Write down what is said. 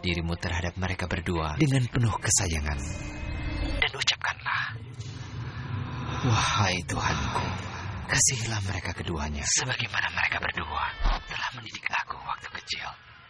dirimu terhadap mereka berdua dengan penuh kesayangan. Dan ucapkanlah, wahai Tuhanku, kasihilah mereka keduanya sebagaimana mereka berdua telah mendidik aku waktu kecil.